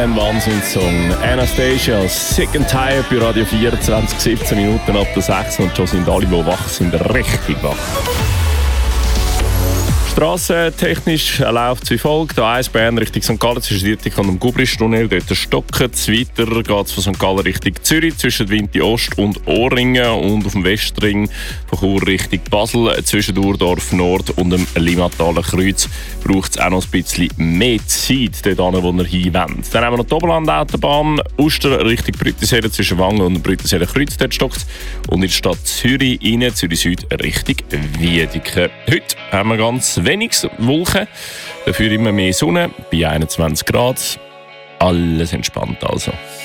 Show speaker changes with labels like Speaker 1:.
Speaker 1: ein Wahnsinnssong. Anastasia, Sick and Tired bei Radio 24, 17 Minuten ab der 6 und schon sind alle, die wach sind, richtig wach. Strassentechnisch läuft es wie folgt. A1 Bern Richtung St. Gallen zwischen Dietig und dem Gubristunnel. Dort stocken es. Weiter geht es von St. Gallen Richtung Zürich zwischen Winti Ost und Ohrringen. Und auf dem Westring von Chur Richtung Basel zwischen Urdorf Nord und dem Limmataler Kreuz braucht es auch noch ein bisschen mehr Zeit, dort wo ihr hin wollt. Dann haben wir noch die Oberland-Autobahn. Uster Richtung Brüttisheere zwischen Wangen und dem Brüttisheere Kreuz. Dort stockt es. Und in die Stadt Zürich rein, Zürich Süd Richtung Wiedeke. Heute haben wir ganz wenig Wolken, dafür immer mehr Sonne bei 21 Grad. Alles entspannt also.